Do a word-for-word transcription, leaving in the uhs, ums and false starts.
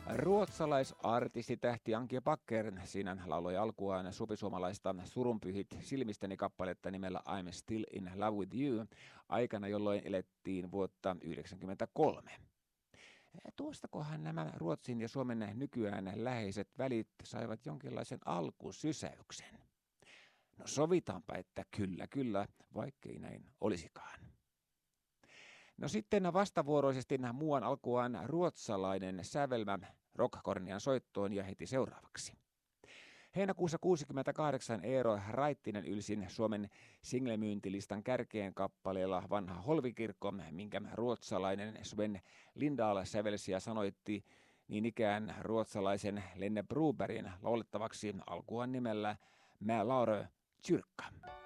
Ruotsalaisartistitähti Ankie Backer siinä lauloi alkuaan supisuomalaista surunpyhit silmistäni kappaletta nimellä I'm Still in Love with You aikana, jolloin elettiin vuotta yhdeksänkymmentäkolme. Tuostakohan nämä Ruotsin ja Suomen nykyään läheiset välit saivat jonkinlaisen alkusysäyksen? No sovitaanpa, että kyllä, kyllä, vaikkei näin olisikaan. No sitten vastavuoroisesti muuan alkuaan ruotsalainen sävelmä rockkornian soittoon ja heti seuraavaksi. Heinäkuussa kuusikymmentäkahdeksan Eero Raittinen ylsin Suomen singlemyyntilistan kärkeen kappaleella Vanha Holvikirkko, minkä ruotsalainen Sven Lindahl sävelsi ja sanoitti niin ikään ruotsalaisen Lenne Brobergin laulettavaksi alkuaan nimellä Mä Laure Kyrka.